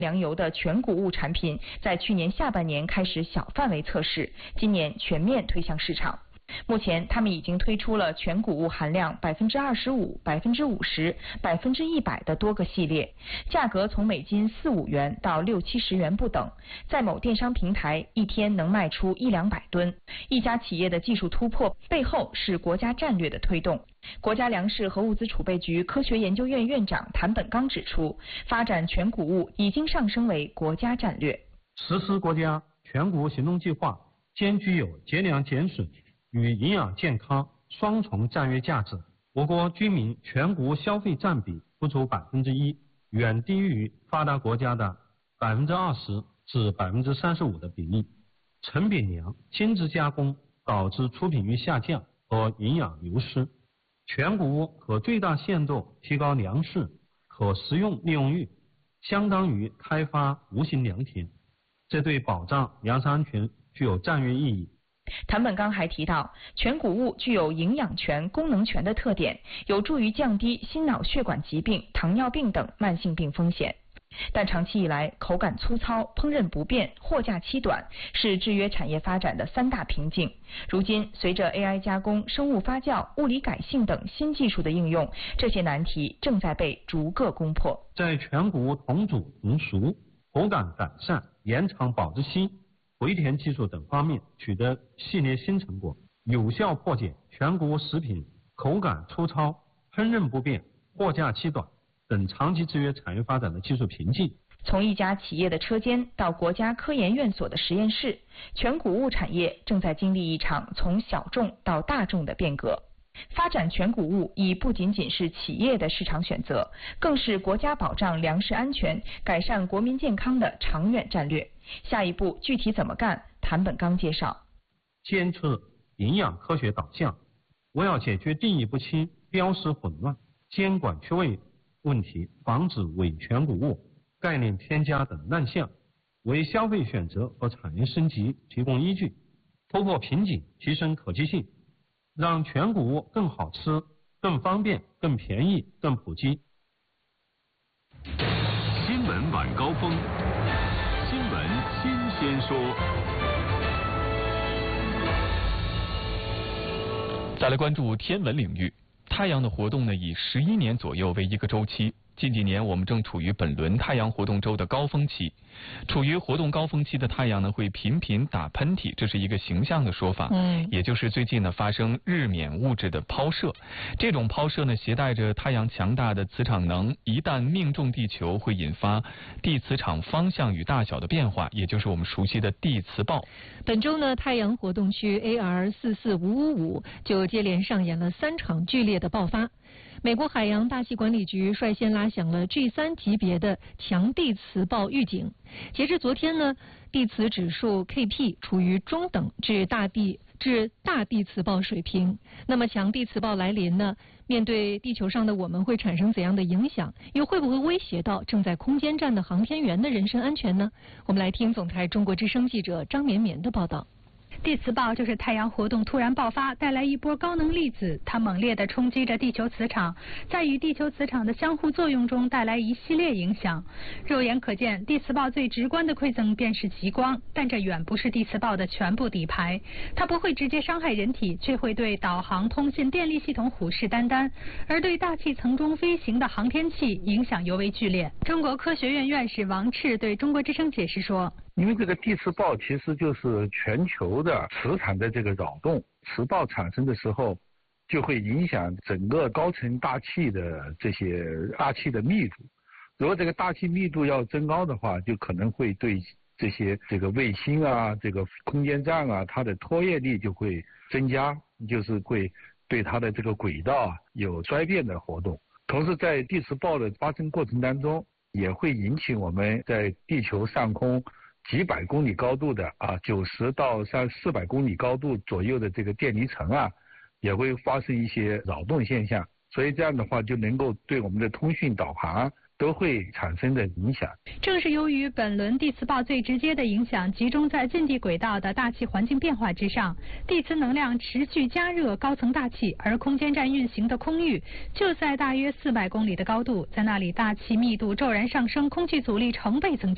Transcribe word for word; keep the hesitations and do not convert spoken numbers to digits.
粮油的全谷物产品在去年下半年开始小范围测试，今年全面推向市场。目前，他们已经推出了全谷物含量百分之二十五、百分之五十、百分之一百的多个系列，价格从每斤四五元到六七十元不等。在某电商平台，一天能卖出一两百吨。一家企业的技术突破背后是国家战略的推动。国家粮食和物资储备局科学研究院院长谭本刚指出，发展全谷物已经上升为国家战略。 实施国家全谷物行动计划，兼具有节粮减损与营养健康双重战略价值。我国居民全谷物消费占比不足百分之一，远低于发达国家的百分之二十至百分之三十五的比例。成品粮精致加工导致出品率下降和营养流失。全谷物可最大限度提高粮食可食用利用率，相当于开发无形良田，这对保障粮食安全具有战略意义。 谭本刚还提到，全谷物具有营养权、功能权的特点，有助于降低心脑血管疾病、糖尿病等慢性病风险。但长期以来，口感粗糙、烹饪不便、货架期短是制约产业发展的三大瓶颈。如今，随着 A I 加工、生物发酵、物理改性等新技术的应用，这些难题正在被逐个攻破。 在全谷物同煮同熟、口感改善、延长保质期、回填技术等方面取得系列新成果，有效破解全谷物食品口感粗糙、烹饪不便、货架期短等长期制约产业发展的技术瓶颈。 从一家企业的车间到国家科研院所的实验室，全谷物产业正在经历一场从小众到大众的变革。发展全谷物已不仅仅是企业的市场选择，更是国家保障粮食安全、改善国民健康的长远战略。下一步具体怎么干？谭本刚介绍， 坚持营养科学导向，为了解决定义不清、标识混乱、监管缺位问题，防止伪全谷物、概念添加等乱象，为消费选择和产业升级提供依据，突破瓶颈，提升可及性，让全谷物更好吃、更方便、更便宜、更普及。 新闻晚高峰，新闻新鲜说。 再来关注天文领域，太阳的活动呢，以十一年左右为一个周期。近几年，我们正处于本轮太阳活动周的高峰期。处于活动高峰期的太阳呢，会频频打喷嚏，这是一个形象的说法。嗯，也就是最近呢发生日冕物质的抛射。这种抛射呢，携带着太阳强大的磁场能，一旦命中地球，会引发地磁场方向与大小的变化，也就是我们熟悉的地磁暴。 本周呢，太阳活动区 A R 四四五五五就接连上演了三场剧烈的爆发。美国海洋大气管理局率先拉响了 G 三 级别的强地磁暴预警。截至昨天呢，地磁指数 K P 处于中等至大地至大地磁暴水平。那么强地磁暴来临呢，面对地球上的我们会产生怎样的影响？又会不会威胁到正在空间站的航天员的人身安全呢？我们来听总台中国之声记者张绵绵的报道。 地磁暴就是太阳活动突然爆发，带来一波高能粒子，它猛烈地冲击着地球磁场，在与地球磁场的相互作用中带来一系列影响。肉眼可见，地磁暴最直观的馈赠便是极光，但这远不是地磁暴的全部底牌。它不会直接伤害人体，却会对导航、通信、电力系统虎视眈眈，而对大气层中飞行的航天器影响尤为剧烈。中国科学院院士王赤对中国之声解释说， 因为这个地磁暴其实就是全球的磁场的这个扰动，磁暴产生的时候就会影响整个高层大气的这些大气的密度。如果这个大气密度要增高的话，就可能会对这些这个卫星啊、这个空间站啊，它的拖曳力就会增加，就是会对它的这个轨道啊有衰变的活动。同时在地磁暴的发生过程当中，也会引起我们在地球上空几百公里高度的啊，九十到三四百公里高度左右的这个电离层啊，也会发生一些扰动现象，所以这样的话就能够对我们的通讯导航都会产生的影响。 正是由于本轮地磁暴最直接的影响集中在近地轨道的大气环境变化之上，地磁能量持续加热高层大气，而空间站运行的空域就在大约四百公里的高度，在那里大气密度骤然上升，空气阻力成倍增加。